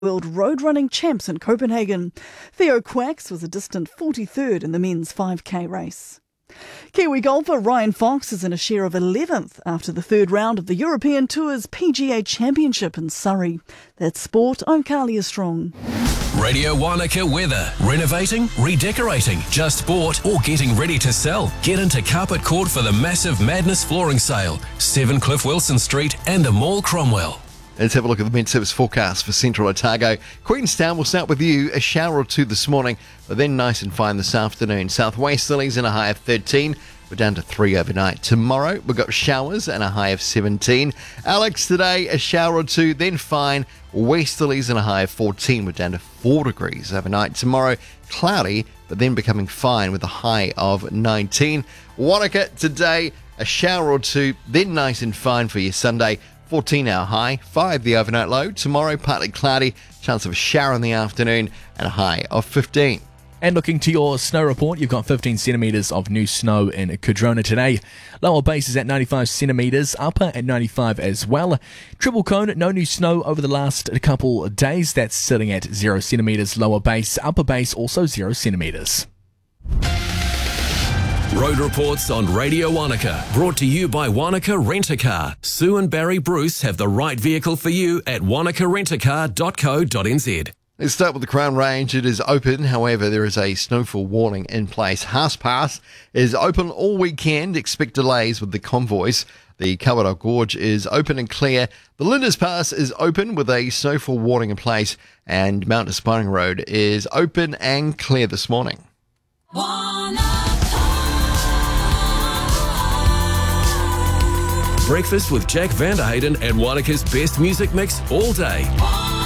World Road Running Champs in Copenhagen. Theo Quax was a distant 43rd in the men's 5K race. Kiwi golfer Ryan Fox is in a share of 11th after the third round of the European Tour's PGA Championship in Surrey. That's sport. I'm Carlia Strong. Radio Wanaka weather. Renovating, redecorating, just bought or getting ready to sell. Get into Carpet Court for the massive Madness flooring sale. 7 Cliff Wilson Street and the Mall Cromwell. Let's have a look at the mid-service forecast for Central Otago. Queenstown, we'll start with you. A shower or two this morning, but then nice and fine this afternoon. Southwesterlies and a high of 13. We're down to 3 overnight. Tomorrow, we've got showers and a high of 17. Alex, today, a shower or two, then fine. Westerlies and a high of 14. We're down to 4 degrees overnight. Tomorrow, cloudy, but then becoming fine with a high of 19. Wanaka, today, a shower or two, then nice and fine for your Sunday. 14-hour high, 5 the overnight low. Tomorrow, partly cloudy, chance of a shower in the afternoon, and a high of 15. And looking to your snow report, you've got 15 centimetres of new snow in Cardrona today. Lower base is at 95 centimetres, upper at 95 as well. Triple Cone, no new snow over the last couple of days. That's sitting at 0 centimetres lower base. Upper base also 0 centimetres. Road reports on Radio Wanaka, brought to you by Wanaka Rent-A-Car. Sue and Barry Bruce have the right vehicle for you at wanakarentacar.co.nz. Let's start with the Crown Range. It is open, however, there is a snowfall warning in place. Haas Pass is open all weekend. Expect delays with the convoys. The Kawerau Gorge is open and clear. The Linders Pass is open with a snowfall warning in place. And Mount Aspiring Road is open and clear this morning. Breakfast with Jack Vanderhayden and Wanaka's best music mix all day.